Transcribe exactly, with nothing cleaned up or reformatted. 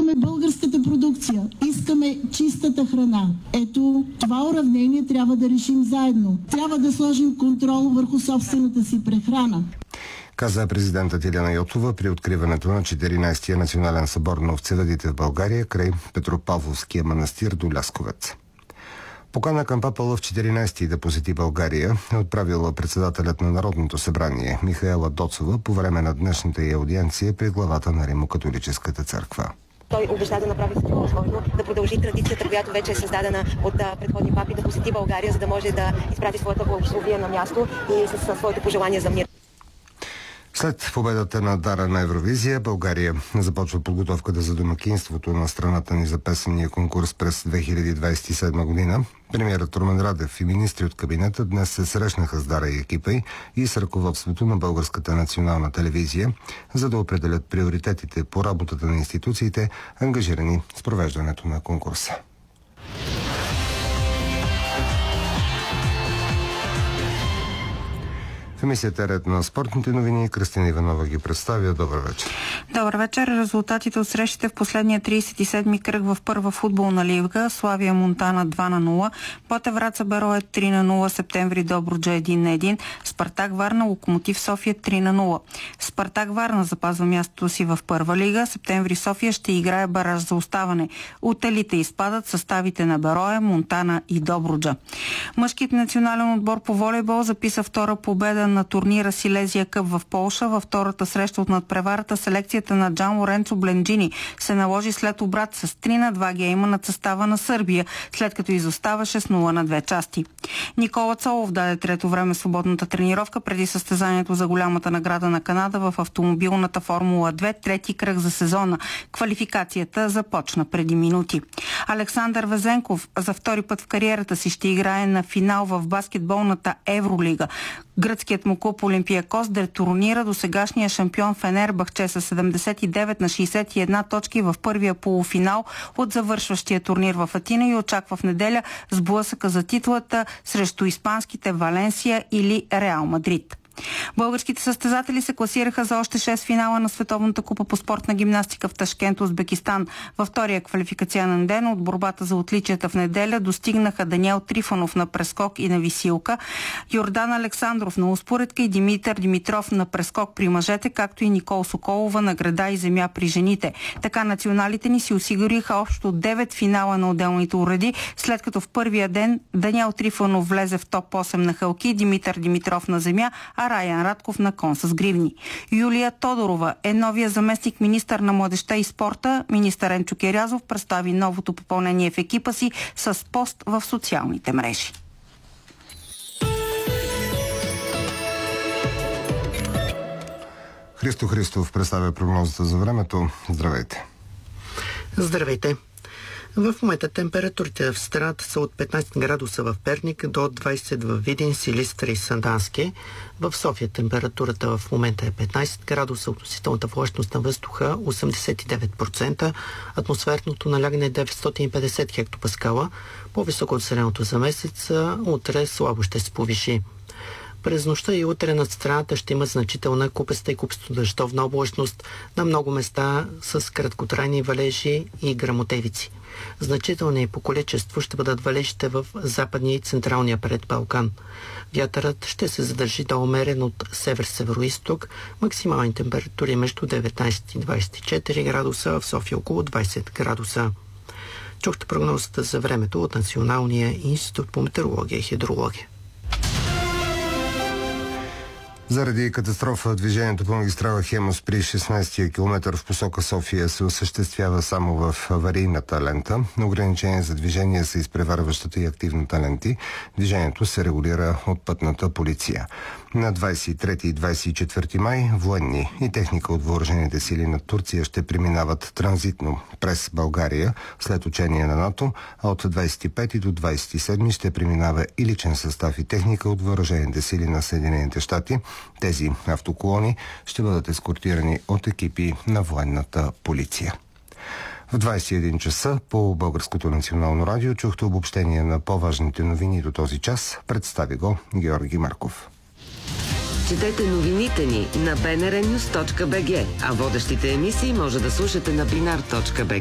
Искаме българската продукция, искаме чистата храна. Ето, това уравнение трябва да решим заедно. Трябва да сложим контрол върху собствената си прехрана, каза президентът Илияна Йотова при откриването на четиринайсетия национален събор на овцевъдите в България край Петропавловския манастир до Лясковец. Покана към папа Лъв четиринайсети да посети България е отправила председателят на Народното събрание Михаела Доцова по време на днешната й аудиенция при главата на Римокатолическата църква. Той обеща да направи всичко възможно, да продължи традицията, която вече е създадена от предходни папи, да посети България, за да може да изпрати своята благословие на място и със своето пожелание за мир. След победата на Дара на Евровизия, България започва подготовката за домакинството на страната ни за песения конкурс през две хиляди двайсет и седма година. Премиерът Румен Радев и министри от кабинета днес се срещнаха с Дара и екипа й и с ръководството на Българската национална телевизия, за да определят приоритетите по работата на институциите, ангажирани с провеждането на конкурса. В емисията Ред на спортните новини Кристина Иванова ги представя. Добър вечер. Добър вечер. Резултатите от срещите в последния трийсет и седми кръг в първа футболна лига: Славия Монтана два на нула, Ботев Враца Берое три на нула, Септември Добруджа един на един, Спартак Варна Локомотив София три на нула. Спартак Варна запазва мястото си в първа лига, Септември София ще играе бараж за оставане. От елите изпадат съставите на Берое, Монтана и Добруджа. Мъжкият национален отбор по волейбол записа втора победа на турнира Силезия Къп в Полша. Във втората среща от надпреварата селекцията на Джан Лоренцо Бленджини се наложи след обрат с три на два гейма над състава на Сърбия, след като изоставаше с нула на две части. Никола Цолов даде трето време свободната тренировка преди състезанието за голямата награда на Канада в автомобилната Формула две, трети кръг за сезона. Квалификацията започна преди минути. Александър Везенков за втори път в кариерата си ще играе на финал в баскетболната Евролига. Гръцкият му клуб Олимпиакос детронира до сегашния шампион Фенербахче с седемдесет и девет на шейсет и една точки в първия полуфинал от завършващия турнир в Атина и очаква в неделя сблъсъка за титлата срещу испанските Валенсия или Реал Мадрид. Българските състезатели се класираха за още шест финала на Световната купа по спортна гимнастика в Ташкент, Узбекистан. Във втория квалификационен ден от борбата за отличията в неделя достигнаха Даниел Трифонов на прескок и на висилка, Йордан Александров на успоредка и Димитър Димитров на прескок при мъжете, както и Никол Соколова на града и земя при жените. Така националите ни си осигуриха общо девет финала на отделните уреди, след като в първия ден Даниел Трифонов влезе в топ осем на хълки, Димитър Димитров на земя, а Раян Радков на кон с гривни. Юлия Тодорова е новия заместник министър на младежта и спорта. Министър Енчо Кирязов представи новото попълнение в екипа си с пост в социалните мрежи. Христо Христов представя прогнозата за времето. Здравейте. Здравейте. В момента температурите в страната са от петнайсет градуса в Перник до двайсет в Видин, Силистра и Сандански. В София температурата в момента е петнайсет градуса, относителната влажност на въздуха осемдесет и девет процента, атмосферното налягане е деветстотин и петдесет хектопаскала, по-високо от средното за месеца, утре слабо ще се повиши. През нощта и утре над страната ще има значителна купеста и купесто дъждовна облачност на много места с краткотрайни валежи и гръмотевици. Значителни по количество ще бъдат валежите в западния и централния предбалкан. Вятърът ще се задържи да умерен от север-североизток, максимални температури между деветнайсет и двайсет и четири градуса, в София около двайсет градуса. Чухте прогнозата за времето от Националния институт по метеорология и хидрология. Заради катастрофа движението по магистрала Хемус при шестнайсетия километър в посока София се осъществява само в аварийната лента. Ограничения за движение са изпреварващата и активната ленти. Движението се регулира от пътната полиция. На двайсет и трети и двайсет и четвърти май военни и техника от въоръжените сили на Турция ще преминават транзитно през България след учение на НАТО, а от двайсет и пети до двайсет и седми ще преминава и личен състав и техника от въоръжените сили на Съединените щати. Тези автоколони ще бъдат ескортирани от екипи на военната полиция. В двайсет и един часа по Българското национално радио чухте обобщение на по-важните новини до този час. Представи го Георги Марков. Четете новините ни на би ен ар нюз точка би джи, а водещите емисии може да слушате на бинар точка би джи.